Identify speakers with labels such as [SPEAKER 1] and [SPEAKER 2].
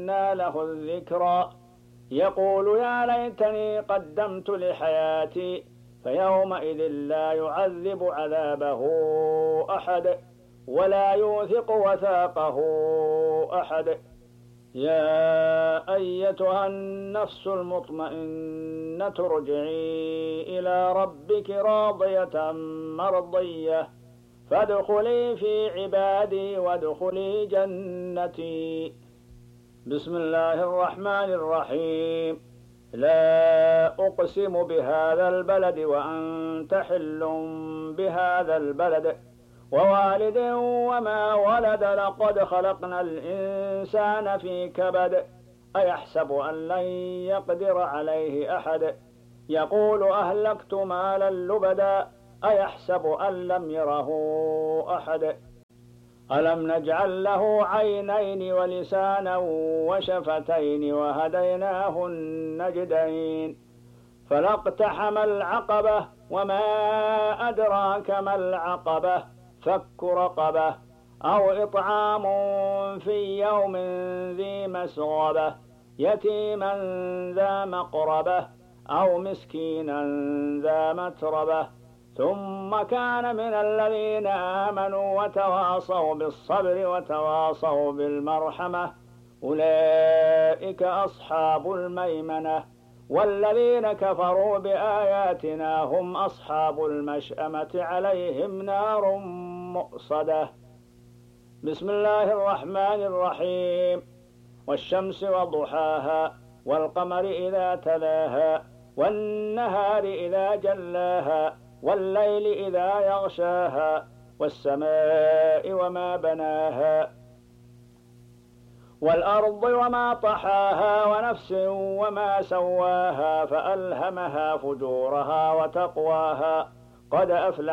[SPEAKER 1] أنى له الذكرى يقول يا ليتني قدمت لحياتي فيومئذ لا يعذب عذابه أحد ولا يوثق وثاقه أحد. يا أيتها النفس المطمئنة ارجعي إلى ربك راضية مرضية فادخلي في عبادي وادخلي جنتي. بسم الله الرحمن الرحيم. لا أقسم بهذا البلد وأنت حل بهذا البلد ووالد وما ولد لقد خلقنا الإنسان في كبد أيحسب أن لن يقدر عليه أحد يقول أهلكت مالا لبدا أيحسب أن لم يره أحد ألم نجعل له عينين ولسانا وشفتين وهديناه النجدين فلاقتحم العقبة وما أدراك ما العقبة فك رقبة أو إطعام في يوم ذي مسغبة يتيما ذا مقربة أو مسكينا ذا متربة ثم كان من الذين آمنوا وتواصوا بالصبر وتواصوا بالمرحمة أولئك أصحاب الميمنة والذين كفروا بآياتنا هم أصحاب المشأمة عليهم نار مؤصدة. بسم الله الرحمن الرحيم. والشمس وضحاها والقمر إذا تلاها والنهار إذا جلاها والليل إذا يغشاها والسماء وما بناها والأرض وما طحاها ونفس وما سواها فألهمها فجورها وتقواها قد أفلح